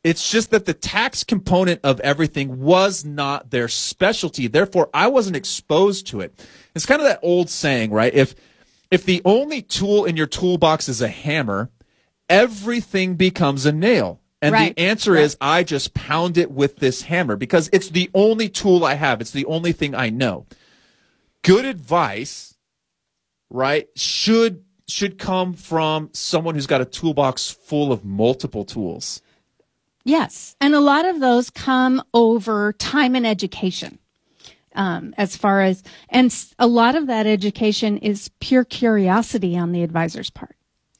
It's just that the tax component of everything was not their specialty. Therefore, I wasn't exposed to it. It's kind of that old saying, right? If the only tool in your toolbox is a hammer, everything becomes a nail. And Right. the answer is I just pound it with this hammer because it's the only tool I have. It's the only thing I know. Good advice, right, should come from someone who's got a toolbox full of multiple tools. Yes. And a lot of those come over time and education. As far as, and a lot of that education is pure curiosity on the advisor's part.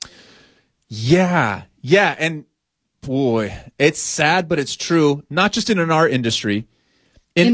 Yeah. Yeah. And boy, it's sad, but it's true. Not just in our industry, in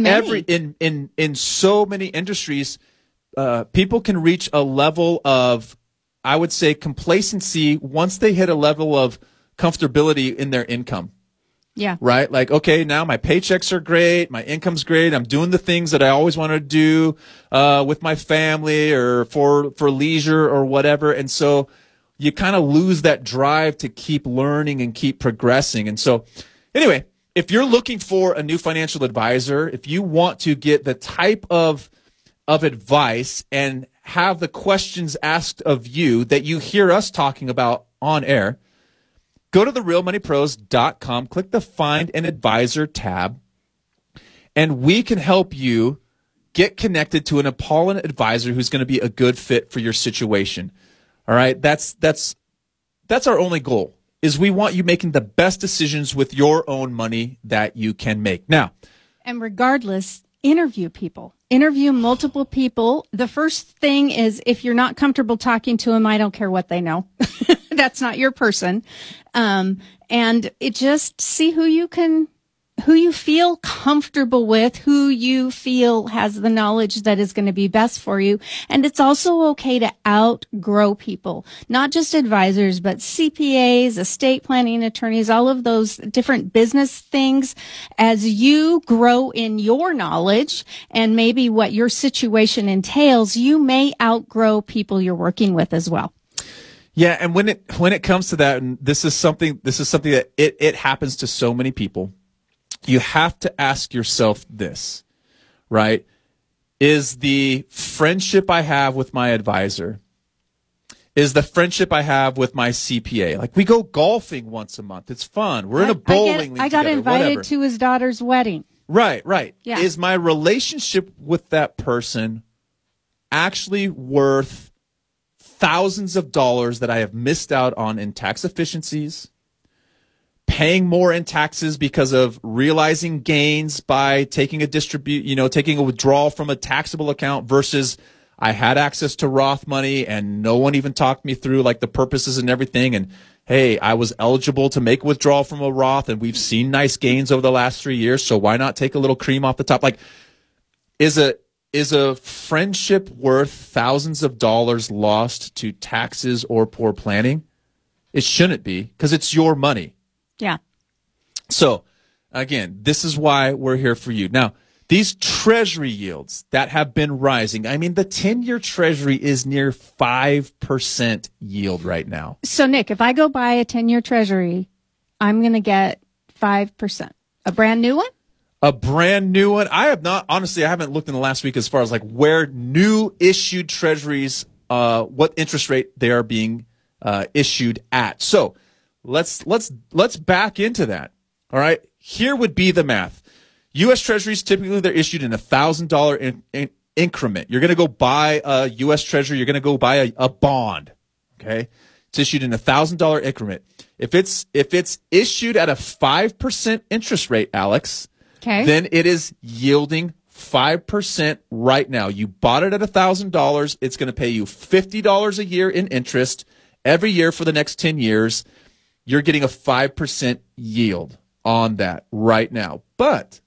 so many industries, people can reach a level of, I would say, complacency once they hit a level of comfortability in their income. Yeah. Right? Like, okay, now my paychecks are great. My income's great. I'm doing the things that I always wanted to do, with my family or for leisure or whatever. And so you kind of lose that drive to keep learning and keep progressing. And so anyway, if you're looking for a new financial advisor, if you want to get the type of advice and have the questions asked of you that you hear us talking about on air, go to therealmoneypros.com, click the Find an Advisor tab, and we can help you get connected to an Apollon advisor who's going to be a good fit for your situation. All right? That's our only goal, is we want you making the best decisions with your own money that you can make. Now, and regardless, interview people. Interview multiple people. The first thing is, if you're not comfortable talking to them, I don't care what they know. That's not your person. And it just see who you feel comfortable with, who you feel has the knowledge that is going to be best for you. And it's also okay to outgrow people, not just advisors, but CPAs, estate planning attorneys, all of those different business things. As you grow in your knowledge and maybe what your situation entails, you may outgrow people you're working with as well. Yeah, and when it comes to that, and this is something that it happens to so many people. You have to ask yourself this, right? Is the friendship I have with my advisor, is the friendship I have with my CPA? Like, we go golfing once a month. It's fun. We're in a bowling league I got together, invited whatever. to his daughter's wedding. Right. Yeah. Is my relationship with that person actually worth thousands of dollars that I have missed out on in tax efficiencies, paying more in taxes because of realizing gains by taking taking a withdrawal from a taxable account versus I had access to Roth money and no one even talked me through like the purposes and everything. And hey, I was eligible to make a withdrawal from a Roth and we've seen nice gains over the last 3 years. So why not take a little cream off the top? Like, is a friendship worth thousands of dollars lost to taxes or poor planning? It shouldn't be, because it's your money. Yeah. So, again, this is why we're here for you. Now, these treasury yields that have been rising, I mean, the 10-year treasury is near 5% yield right now. So, Nick, if I go buy a 10-year treasury, I'm going to get 5%. A brand new one? A brand new one. I haven't looked in the last week as far as like where new issued treasuries, what interest rate they are being issued at. So let's back into that. All right. Here would be the math. U.S. treasuries, typically they're issued in $1,000 increment. You're going to go buy a U.S. treasury. You're going to go buy a bond. Okay. It's issued in $1,000 increment. If it's issued at a 5% interest rate, Alex, okay, then it is yielding 5% right now. You bought it at $1,000. It's going to pay you $50 a year in interest every year for the next 10 years. You're getting a 5% yield on that right now. But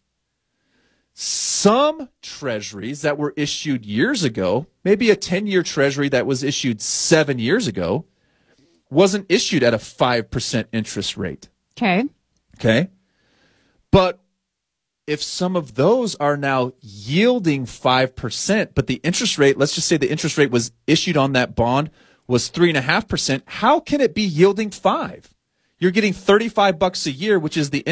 some treasuries that were issued years ago, maybe a 10-year treasury that was issued 7 years ago, wasn't issued at a 5% interest rate. Okay. But if some of those are now yielding 5%, but the interest rate, let's just say the interest rate was issued on that bond was 3.5%, how can it be yielding 5? You're getting $35 a year, which is the